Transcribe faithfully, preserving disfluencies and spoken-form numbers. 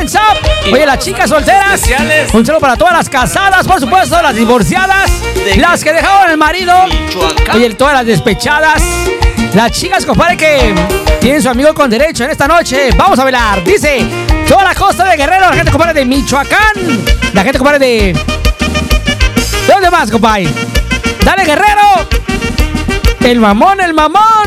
WhatsApp. Oye, las chicas solteras, un saludo para todas las casadas, por supuesto, las divorciadas, las que dejaron el marido, oye, todas las despechadas, las chicas, compadre, que tienen su amigo con derecho en esta noche. Vamos a bailar. Dice, toda la costa de Guerrero, la gente, compadre, de Michoacán, la gente, compadre, de... ¿De dónde más, compadre? Dale, Guerrero. El mamón, el mamón.